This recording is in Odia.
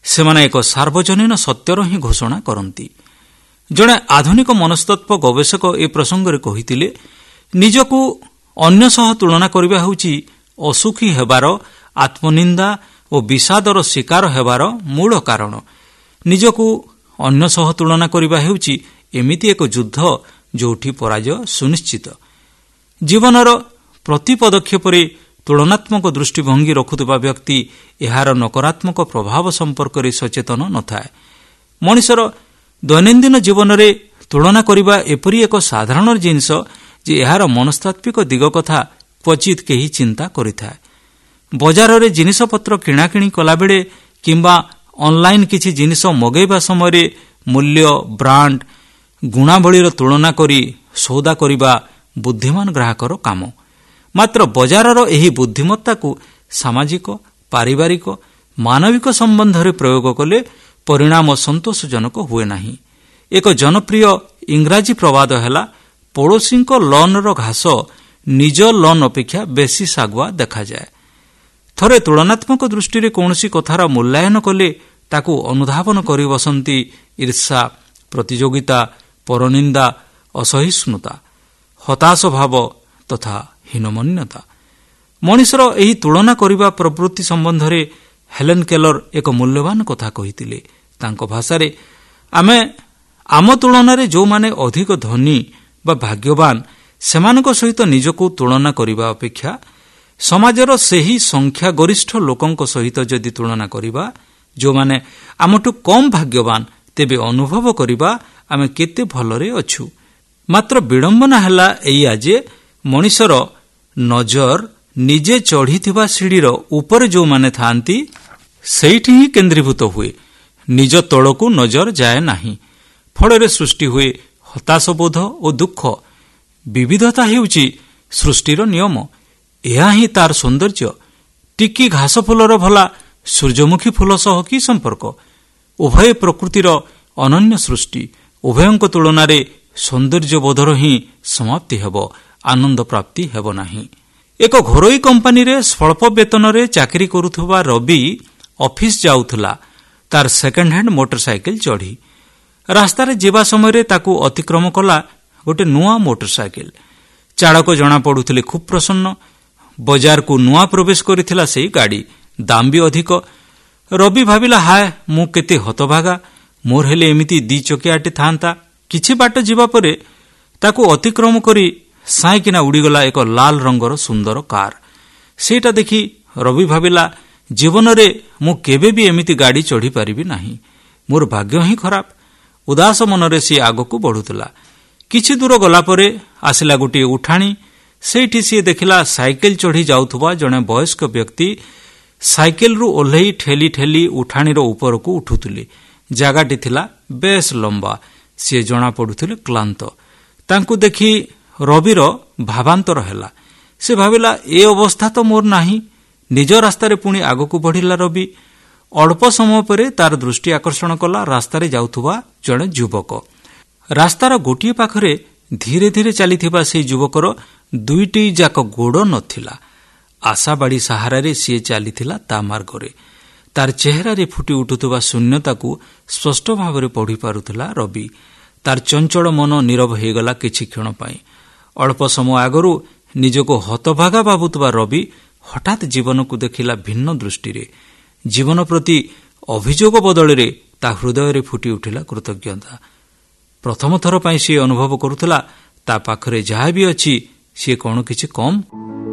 ସେମାନେ ଏକ ସାର୍ବଜନୀନ ସତ୍ୟର ହିଁ ଘୋଷଣା କରନ୍ତି। ଜଣେ ଆଧୁନିକ ମନସ୍ତତ୍ତ୍ୱ ଗବେଷକ ଏ ପ୍ରସଙ୍ଗରେ କହିଥିଲେ, ନିଜକୁ ଅନ୍ୟ ସହ ତୁଳନା କରିବା ହେଉଛି ଅସୁଖୀ ହେବାର, ଆତ୍ମନିନ୍ଦା ଓ ବିଷାଦର ଶିକାର ହେବାର ମୂଳ କାରଣ। ନିଜକୁ ଅନ୍ୟ ସହ ତୁଳନା କରିବା ହେଉଛି ଏମିତି ଏକ ଯୁଦ୍ଧ ଯେଉଁଠି ପରାଜୟ ସୁନିଶ୍ଚିତ। ଜୀବନର ପ୍ରତି ପଦକ୍ଷେପରେ ତୁଳନାତ୍ମକ ଦୃଷ୍ଟିଭଙ୍ଗୀ ରଖୁଥିବା ବ୍ୟକ୍ତି ଏହାର ନକାରାତ୍ମକ ପ୍ରଭାବ ସମ୍ପର୍କରେ ସଚେତନ ନଥାଏ। ମଣିଷର ଦୈନନ୍ଦିନ ଜୀବନରେ ତୁଳନା କରିବା ଏପରି ଏକ ସାଧାରଣ ଜିନିଷ ଯେ ଏହାର ମନସ୍ତାତ୍ତ୍ୱିକ ଦିଗ କଥା କ୍ୱଚିତ କେହି ଚିନ୍ତା କରିଥାଏ। ବଜାରରେ ଜିନିଷପତ୍ର କିଣାକିଣି କଲାବେଳେ କିମ୍ବା ଅନ୍ଲାଇନ୍ କିଛି ଜିନିଷ ମଗାଇବା ସମୟରେ ମୂଲ୍ୟ, ବ୍ରାଣ୍ଡ, ଗୁଣାବଳୀର ତୁଳନା କରି ସୌଦା କରିବା ବୁଦ୍ଧିମାନ ଗ୍ରାହକର କାମ। ମାତ୍ର ବଜାରର ଏହି ବୁଦ୍ଧିମତ୍ତାକୁ ସାମାଜିକ, ପାରିବାରିକ, ମାନବିକ ସମ୍ବନ୍ଧରେ ପ୍ରୟୋଗ କଲେ ପରିଣାମ ସନ୍ତୋଷଜନକ ହୁଏ ନାହିଁ। ଏକ ଜନପ୍ରିୟ ଇଂରାଜୀ ପ୍ରବାଦ ହେଲା, ପଡ଼ୋଶୀଙ୍କ ଲନ୍ର ଘାସ ନିଜ ଲନ୍ ଅପେକ୍ଷା ବେଶୀ ଶାଗୁଆ ଦେଖାଯାଏ। ଥରେ ତୁଳନାତ୍ମକ ଦୃଷ୍ଟିରେ କୌଣସି କଥାର ମୂଲ୍ୟାୟନ କଲେ ତାକୁ ଅନୁଧାବନ କରି ବସନ୍ତି ଈର୍ଷା, ପ୍ରତିଯୋଗିତା, ପରନିନ୍ଦା, ଅସହିଷ୍ଣୁତା, ହତାଶ ଭାବ ତଥା ହୀନମନ୍ୟତା। ମଣିଷର ଏହି ତୁଳନା କରିବା ପ୍ରବୃତ୍ତି ସମ୍ବନ୍ଧରେ ହେଲେନ କେଲର ଏକ ମୂଲ୍ୟବାନ କଥା କହିଥିଲେ। ତାଙ୍କ ଭାଷାରେ, ଆମେ ଆମ ତୁଳନାରେ ଯେଉଁମାନେ ଅଧିକ ଧନୀ ବା ଭାଗ୍ୟବାନ ସେମାନଙ୍କ ସହିତ ନିଜକୁ ତୁଳନା କରିବା ଅପେକ୍ଷା ସମାଜର ସେହି ସଂଖ୍ୟାଗରିଷ୍ଠ ଲୋକଙ୍କ ସହିତ ଯଦି ତୁଳନା କରିବା ଯେଉଁମାନେ ଆମଠୁ କମ୍ ଭାଗ୍ୟବାନ, ତେବେ ଅନୁଭବ କରିବା ଆମେ କେତେ ଭଲରେ ଅଛୁ। ମାତ୍ର ବିଡ଼ମ୍ବନା ହେଲା ଏଇଆ ଯେ ମଣିଷର ନଜର ନିଜେ ଚଢ଼ିଥିବା ସିଡ଼ିର ଉପରେ ଯେଉଁମାନେ ଥାଆନ୍ତି ସେଇଠି ହିଁ କେନ୍ଦ୍ରୀଭୂତ ହୁଏ। ନିଜ ତଳକୁ ନଜର ଯାଏ ନାହିଁ। ଫଳରେ ସୃଷ୍ଟି ହୁଏ ହତାଶବୋଧ ଓ ଦୁଃଖ। ବିବିଧତା ହେଉଛି ସୃଷ୍ଟିର ନିୟମ। ଏହା ହିଁ ତାର ସୌନ୍ଦର୍ଯ୍ୟ। ଟିକି ଘାସ ଫୁଲର ଭଲା ସୂର୍ଯ୍ୟମୁଖୀ ଫୁଲ ସହ କି ସମ୍ପର୍କ? ଉଭୟ ପ୍ରକୃତିର ଅନନ୍ୟ ସୃଷ୍ଟି। ଉଭୟଙ୍କ ତୁଳନାରେ ସୌନ୍ଦର୍ଯ୍ୟବୋଧର ହିଁ ସମାପ୍ତି ହେବ, ଆନନ୍ଦ ପ୍ରାପ୍ତି ହେବ ନାହିଁ। ଏକ ଘରୋଇ କମ୍ପାନୀରେ ସ୍ୱଳ୍ପ ବେତନରେ ଚାକିରି କରୁଥିବା ରବି ଅଫିସ୍ ଯାଉଥିଲା ତାର ସେକେଣ୍ଡ ହ୍ୟାଣ୍ଡ ମୋଟର ସାଇକେଲ ଚଢ଼ି। ରାସ୍ତାରେ ଯିବା ସମୟରେ ତାକୁ ଅତିକ୍ରମ କଲା ଗୋଟିଏ ନୂଆ ମୋଟର ସାଇକେଲ। ଚାଳକ ଜଣାପଡ଼ୁଥିଲେ ଖୁବ୍ ପ୍ରସନ୍ନ। ବଜାରକୁ ନୂଆ ପ୍ରବେଶ କରିଥିଲା ସେହି ଗାଡ଼ି, ଦାମ ବି ଅଧିକ। ରବି ଭାବିଲା, ହାୟ, ମୁଁ କେତେ ହତଭାଗା, ମୋର ହେଲେ ଏମିତି 2 ଚକିଆଟେ ଥାନ୍ତା। କିଛି ବାଟ ଯିବା ପରେ ତାକୁ ଅତିକ୍ରମ କରି ସାଇଁକିନା ଉଡ଼ିଗଲା ଏକ ଲାଲ ରଙ୍ଗର ସୁନ୍ଦର କାର। ସେଇଟା ଦେଖି ରବି ଭାବିଲା, ଜୀବନରେ ମୁଁ କେବେ ବି ଏମିତି ଗାଡ଼ି ଚଢ଼ିପାରିବି ନାହିଁ। ମୋର ଭାଗ୍ୟ ହିଁ ଖରାପ। ଉଦାସ ମନରେ ସିଏ ଆଗକୁ ବଢ଼ୁଥିଲା। କିଛି ଦୂର ଗଲା ପରେ ଆସିଲା ଗୋଟିଏ ଉଠାଣି। ସେଇଠି ସିଏ ଦେଖିଲା ସାଇକେଲ ଚଢ଼ି ଯାଉଥିବା ଜଣେ ବୟସ୍କ ବ୍ୟକ୍ତି ସାଇକେଲରୁ ଓହ୍ଲେଇ ଠେଲି ଠେଲି ଉଠାଣିର ଉପରକୁ ଉଠୁଥିଲେ। ଜାଗାଟି ଥିଲା ବେଶ ଲମ୍ବା। ସିଏ ଜଣାପଡ଼ୁଥିଲେ କ୍ଳାନ୍ତ। ତାଙ୍କୁ ଦେଖି ରବିର ଭାବାନ୍ତର ହେଲା। ସେ ଭାବିଲା, ଏ ଅବସ୍ଥା ତ ମୋର ନାହିଁ। ନିଜ ରାସ୍ତାରେ ପୁଣି ଆଗକୁ ବଢ଼ିଲା ରବି। ଅଳ୍ପ ସମୟ ପରେ ତାର ଦୃଷ୍ଟି ଆକର୍ଷଣ କଲା ରାସ୍ତାରେ ଯାଉଥିବା ଜଣେ ଯୁବକ। ରାସ୍ତାର ଗୋଟିଏ ପାଖରେ ଧୀରେ ଧୀରେ ଚାଲିଥିବା ସେହି ଯୁବକର 2ଟି ଯାକ ଗୋଡ଼ ନଥିଲା। ଆଶାବାଡ଼ି ସାହାରାରେ ସିଏ ଚାଲିଥିଲା ତା ମାର୍ଗରେ। ତାର ଚେହେରାରେ ଫୁଟି ଉଠୁଥିବା ଶୂନ୍ୟତାକୁ ସ୍ପଷ୍ଟ ଭାବରେ ପଢ଼ିପାରୁଥିଲା ରବି। ତାର ଚଞ୍ଚଳ ମନ ନୀରବ ହୋଇଗଲା କିଛି କ୍ଷଣ ପାଇଁ। ଅଳ୍ପ ସମୟ ଆଗରୁ ନିଜକୁ ହତଭାଗା ଭାବୁଥିବା ରବି ହଠାତ୍ ଜୀବନକୁ ଦେଖିଲା ଭିନ୍ନ ଦୃଷ୍ଟିରେ। ଜୀବନ ପ୍ରତି ଅଭିଯୋଗ ବଦଳରେ ତା ହୃଦୟରେ ଫୁଟି ଉଠିଲା କୃତଜ୍ଞତା। ପ୍ରଥମ ଥର ପାଇଁ ସିଏ ଅନୁଭବ କରୁଥିଲା ତା ପାଖରେ ଯାହା ବି ଅଛି ସିଏ କ'ଣ କିଛି କମ୍?